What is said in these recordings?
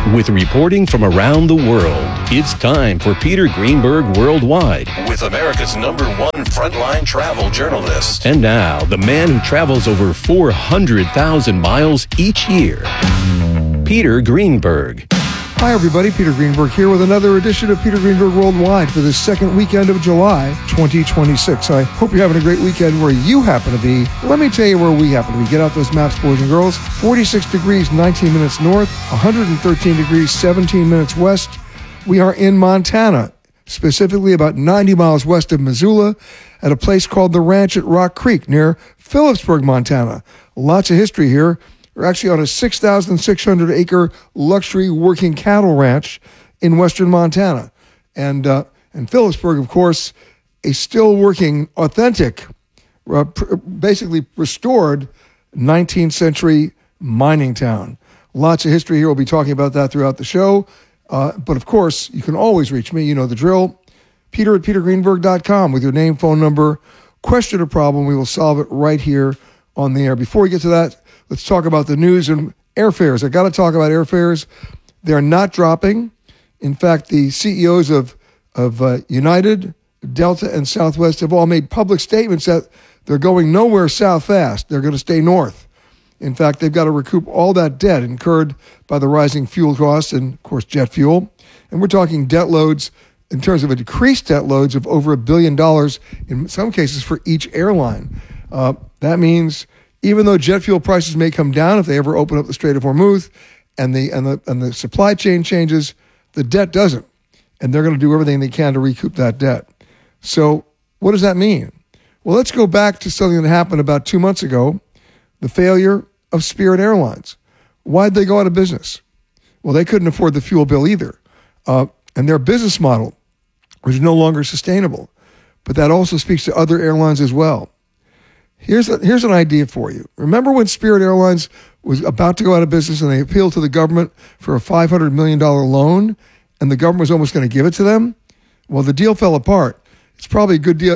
With reporting from around the world, it's time for Peter Greenberg Worldwide with America's #1 frontline travel journalist. And now, the man who travels over 400,000 miles each year, Peter Greenberg. Hi, everybody. Peter Greenberg here with another edition of Peter Greenberg Worldwide for the second weekend of July 2026. I hope you're having a great weekend where you happen to be. Let me tell you where we happen to be. Get out those maps, boys and girls. 46 degrees, 19 minutes north, 113 degrees, 17 minutes west. We are in Montana, specifically about 90 miles west of Missoula, at a place called the Ranch at Rock Creek near Phillipsburg, Montana. Lots of history here. We're actually on a 6,600-acre luxury working cattle ranch in western Montana. And Phillipsburg, of course, a still working, authentic, basically restored 19th century mining town. Lots of history here. We'll be talking about that throughout the show. But, of course, you can always reach me. You know the drill. Peter at petergreenberg.com with your name, phone number, question or problem. We will solve it right here on the air. Before we get to that, let's talk about the news and airfares. I got to talk about airfares. They're not dropping. In fact, the CEOs of United, Delta, and Southwest have all made public statements that they're going nowhere south fast. They're going to stay north. In fact, they've got to recoup all that debt incurred by the rising fuel costs and, of course, jet fuel. And we're talking debt loads in terms of a decreased debt loads of over $1 billion in some cases for each airline. That means even though jet fuel prices may come down if they ever open up the Strait of Hormuz and the supply chain changes, the debt doesn't. And they're going to do everything they can to recoup that debt. So what does that mean? Well, let's go back to something that happened about 2 months ago, the failure of Spirit Airlines. Why'd they go out of business? Well, they couldn't afford the fuel bill either. And their business model was no longer sustainable. But that also speaks to other airlines as well. Here's an idea for you. Remember when Spirit Airlines was about to go out of business and they appealed to the government for a $500 million loan and the government was almost going to give it to them? Well, the deal fell apart. It's probably a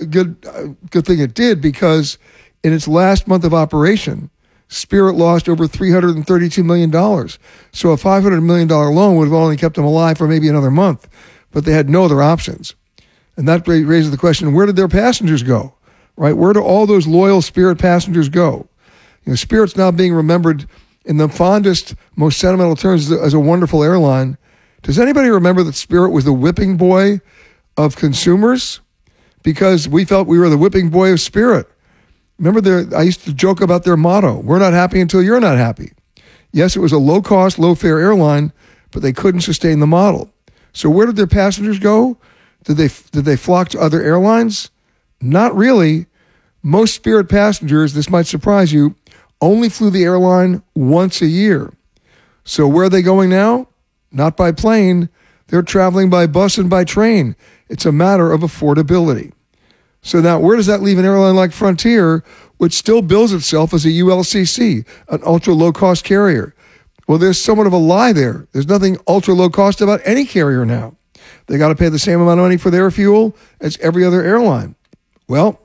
good thing it did because in its last month of operation, Spirit lost over $332 million. So a $500 million loan would have only kept them alive for maybe another month, but they had no other options. And that raises the question, where did their passengers go? Right? Where do all those loyal Spirit passengers go? You know, Spirit's now being remembered in the fondest, most sentimental terms as a wonderful airline. Does anybody remember that Spirit was the whipping boy of consumers? Because we felt we were the whipping boy of Spirit. Remember, I used to joke about their motto, we're not happy until you're not happy. Yes, it was a low-cost, low-fare airline, but they couldn't sustain the model. So where did their passengers go? Did they flock to other airlines? Not really. Most Spirit passengers, this might surprise you, only flew the airline once a year. So where are they going now? Not by plane. They're traveling by bus and by train. It's a matter of affordability. So now where does that leave an airline like Frontier, which still bills itself as a ULCC, an ultra-low-cost carrier? Well, there's somewhat of a lie there. There's nothing ultra-low-cost about any carrier now. They got to pay the same amount of money for their fuel as every other airline. Well,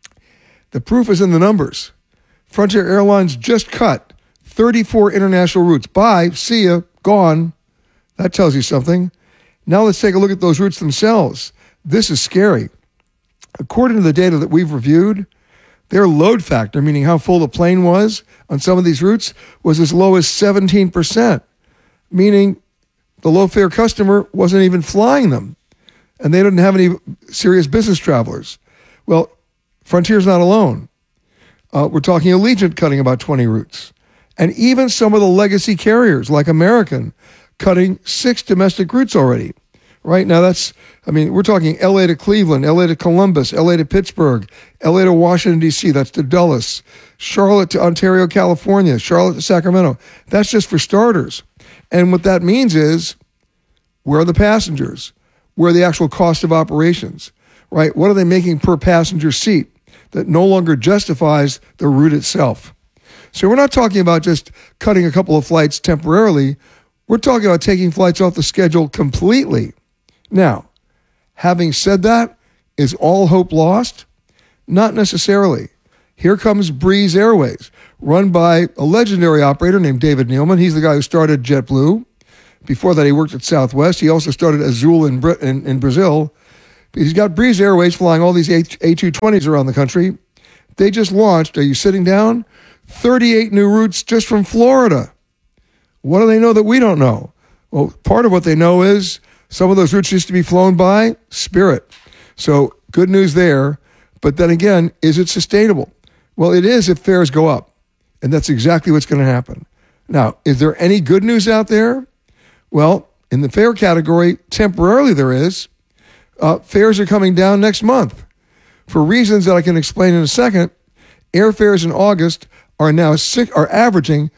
the proof is in the numbers. Frontier Airlines just cut 34 international routes. Bye, see ya, gone. That tells you something. Now let's take a look at those routes themselves. This is scary. According to the data that we've reviewed, their load factor, meaning how full the plane was on some of these routes, was as low as 17%, meaning the low-fare customer wasn't even flying them, and they didn't have any serious business travelers. Well, Frontier's not alone. We're talking Allegiant cutting about 20 routes. And even some of the legacy carriers like American cutting 6 domestic routes already. Right now we're talking LA to Cleveland, LA to Columbus, LA to Pittsburgh, LA to Washington, D.C., that's to Dulles, Charlotte to Ontario, California, Charlotte to Sacramento. That's just for starters. And what that means is, where are the passengers? Where are the actual cost of operations? Right? What are they making per passenger seat that no longer justifies the route itself? So we're not talking about just cutting a couple of flights temporarily. We're talking about taking flights off the schedule completely. Now, having said that, is all hope lost? Not necessarily. Here comes Breeze Airways, run by a legendary operator named David Neeleman. He's the guy who started JetBlue. Before that, he worked at Southwest. He also started Azul in Brazil. He's got Breeze Airways flying all these A220s around the country. They just launched, are you sitting down? 38 new routes just from Florida. What do they know that we don't know? Well, part of what they know is some of those routes used to be flown by Spirit. So good news there. But then again, is it sustainable? Well, it is if fares go up. And that's exactly what's going to happen. Now, is there any good news out there? Well, in the fare category, temporarily there is. Fares are coming down next month. For reasons that I can explain in a second, airfares in August are now averaging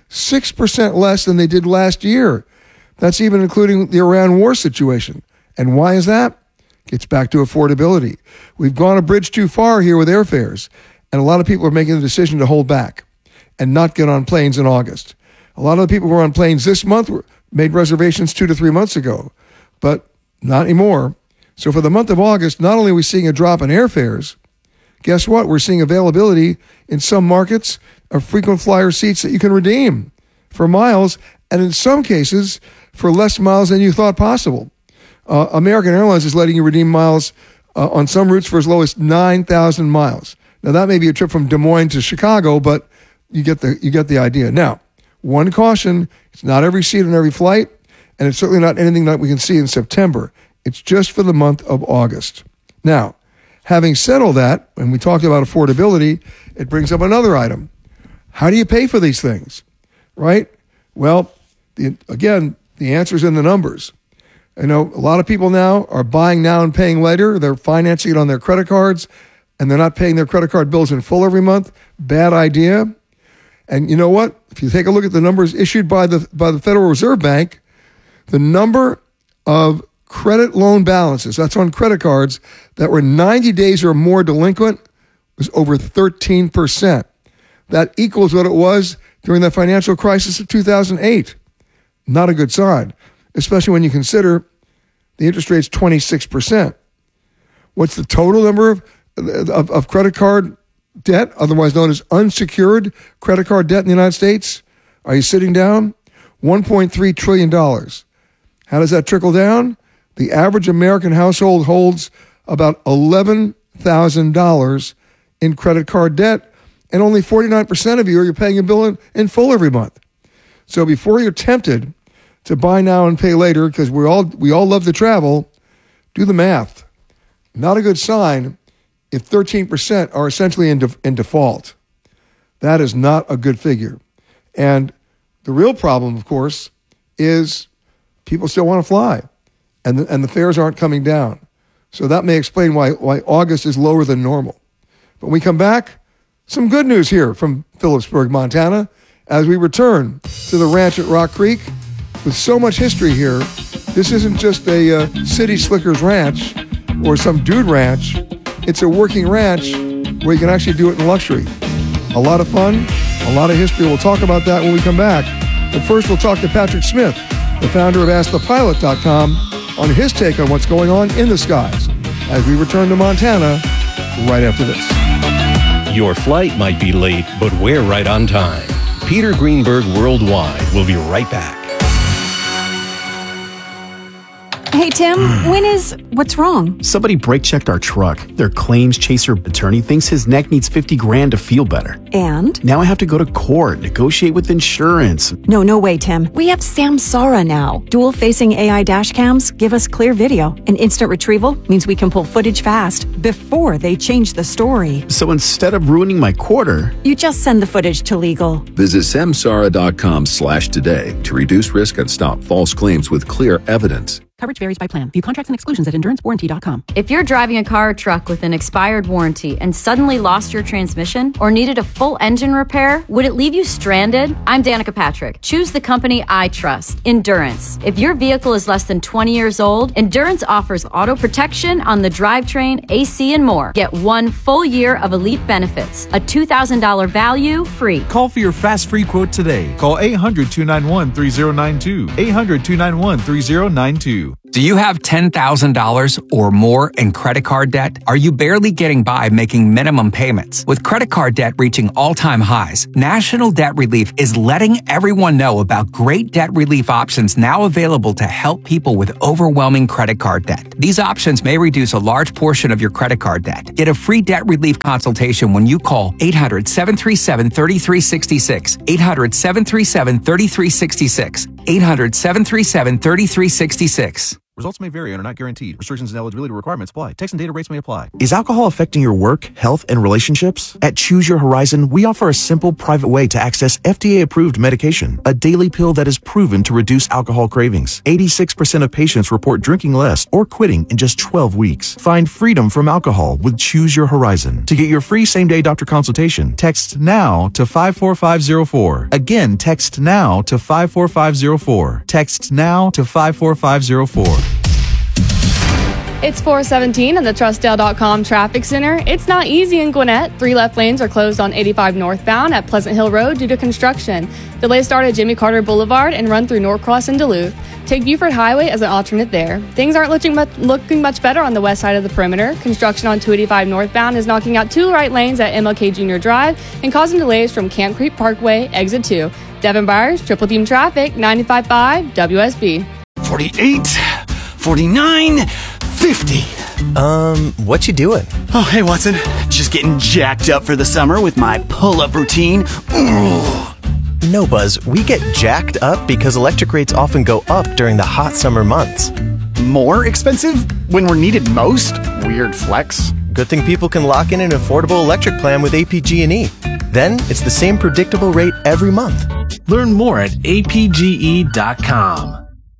6% less than they did last year. That's even including the Iran war situation. And why is that? Gets back to affordability. We've gone a bridge too far here with airfares, and a lot of people are making the decision to hold back and not get on planes in August. A lot of the people who are on planes this month made reservations 2 to 3 months ago, but not anymore. So for the month of August, not only are we seeing a drop in airfares, guess what? We're seeing availability in some markets of frequent flyer seats that you can redeem for miles, and in some cases for less miles than you thought possible. American Airlines is letting you redeem miles on some routes for as low as 9,000 miles. Now that may be a trip from Des Moines to Chicago, but you get the idea. Now, one caution: it's not every seat on every flight, and it's certainly not anything that we can see in September. It's just for the month of August. Now, having said all that, when we talked about affordability, it brings up another item. How do you pay for these things, right? Well, the answer's in the numbers. I know a lot of people now are buying now and paying later. They're financing it on their credit cards, and they're not paying their credit card bills in full every month. Bad idea. And you know what? If you take a look at the numbers issued by the Federal Reserve Bank, the number of credit loan balances, that's on credit cards, that were 90 days or more delinquent was over 13%. That equals what it was during the financial crisis of 2008. Not a good sign, especially when you consider the interest rate's 26%. What's the total number of credit card debt, otherwise known as unsecured credit card debt in the United States? Are you sitting down? $1.3 trillion. How does that trickle down? The average American household holds about $11,000 in credit card debt, and only 49% of you are paying a bill in full every month. So before you're tempted to buy now and pay later, because we all love to travel, do the math. Not a good sign if 13% are essentially in default. That is not a good figure. And the real problem, of course, is people still want to fly, and the fares aren't coming down. So that may explain why August is lower than normal. But when we come back, some good news here from Phillipsburg, Montana, as we return to the ranch at Rock Creek. With so much history here, this isn't just a city slicker's ranch or some dude ranch. It's a working ranch where you can actually do it in luxury. A lot of fun, a lot of history. We'll talk about that when we come back. But first, we'll talk to Patrick Smith, the founder of AskThePilot.com, on his take on what's going on in the skies as we return to Montana right after this. Your flight might be late, but we're right on time. Peter Greenberg Worldwide will be right back. Hey, Tim, what's wrong? Somebody brake checked our truck. Their claims chaser attorney thinks his neck needs $50,000 to feel better. And? Now I have to go to court, negotiate with insurance. No way, Tim. We have Samsara now. Dual-facing AI dash cams give us clear video. And instant retrieval means we can pull footage fast before they change the story. So instead of ruining my quarter, you just send the footage to legal. Visit samsara.com/today to reduce risk and stop false claims with clear evidence. Coverage varies by plan. View contracts and exclusions at endurancewarranty.com. If you're driving a car or truck with an expired warranty and suddenly lost your transmission or needed a full engine repair, would it leave you stranded? I'm Danica Patrick. Choose the company I trust, Endurance. If your vehicle is less than 20 years old, Endurance offers auto protection on the drivetrain, AC, and more. Get 1 full year of elite benefits, a $2,000 value free. Call for your fast free quote today. Call 800-291-3092. 800-291-3092. too. Do you have $10,000 or more in credit card debt? Are you barely getting by making minimum payments? With credit card debt reaching all-time highs, National Debt Relief is letting everyone know about great debt relief options now available to help people with overwhelming credit card debt. These options may reduce a large portion of your credit card debt. Get a free debt relief consultation when you call 800-737-3366, 800-737-3366, 800-737-3366. Results may vary and are not guaranteed. Restrictions and eligibility requirements apply. Text and data rates may apply. Is alcohol affecting your work, health, and relationships? At Choose Your Horizon, we offer a simple, private way to access FDA-approved medication, a daily pill that is proven to reduce alcohol cravings. 86% of patients report drinking less or quitting in just 12 weeks. Find freedom from alcohol with Choose Your Horizon. To get your free same-day doctor consultation, text NOW to 54504. Again, text NOW to 54504. Text NOW to 54504. It's 417 at the Trustdale.com Traffic Center. It's not easy in Gwinnett. 3 left lanes are closed on 85 northbound at Pleasant Hill Road due to construction. Delays start at Jimmy Carter Boulevard and run through Norcross and Duluth. Take Buford Highway as an alternate there. Things aren't looking much better on the west side of the perimeter. Construction on 285 northbound is knocking out 2 right lanes at MLK Junior Drive and causing delays from Camp Creek Parkway, exit 2. Devin Byers, Triple Team Traffic, 95.5 WSB. 48, 49, 50. What you doing? Oh, hey, Watson. Just getting jacked up for the summer with my pull-up routine. No, Buzz. We get jacked up because electric rates often go up during the hot summer months. More expensive when we're needed most? Weird flex. Good thing people can lock in an affordable electric plan with APG&E. Then it's the same predictable rate every month. Learn more at apge.com.